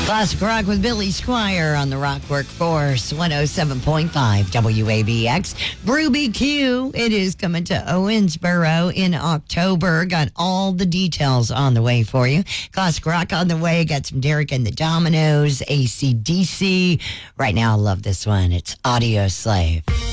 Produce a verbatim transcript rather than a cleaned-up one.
Classic Rock with Billy Squire on the Rock Workforce, one oh seven point five W A B X. Brew B Q, it is coming to Owensboro in October. Got all the details on the way for you. Classic Rock on the way. Got some Derek and the Dominoes, A C D C. Right now, I love this one. It's Audio Slave.